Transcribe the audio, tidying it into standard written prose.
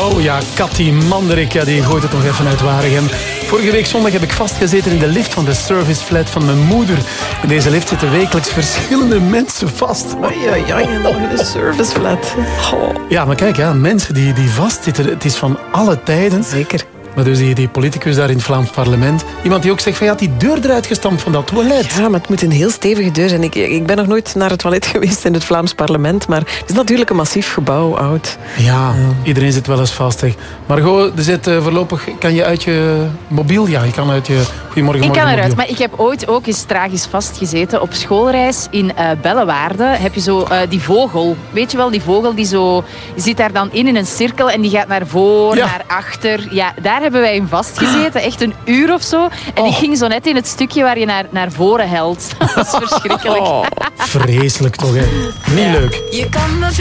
Oh ja, Cathy Manderik, ja, die gooit het nog even uit Waregem. Vorige week zondag heb ik vastgezeten in de lift van de serviceflat van mijn moeder. In deze lift zitten wekelijks verschillende mensen vast. Ja, nog in de serviceflat. Oh. Ja, maar kijk, ja, mensen die vastzitten, het is van alle tijden. Zeker. Maar dus die politicus daar in het Vlaams parlement. Iemand die ook zegt van ja, die deur eruit gestampt van dat toilet. Ja, maar het moet een heel stevige deur zijn. Ik ben nog nooit naar het toilet geweest in het Vlaams parlement. Maar het is natuurlijk een massief gebouw, oud. Ja, iedereen zit wel eens vast. Zeg. Margot, er zit voorlopig... Kan je uit je mobiel? Ja, je kan uit je... Goedemorgen, ik kan eruit, mobiel. maar ik heb ooit ook eens tragisch vastgezeten. Op schoolreis in Bellewaarde heb je zo die vogel. Weet je wel, die vogel die zo... Je zit daar dan in een cirkel en die gaat naar voren, naar achter. Ja, daar hebben wij in vastgezeten. Echt een uur of zo. En ik ging zo net in het stukje waar je naar voren helt. Dat is verschrikkelijk. Vreselijk toch, hè? Niet leuk. Je kan me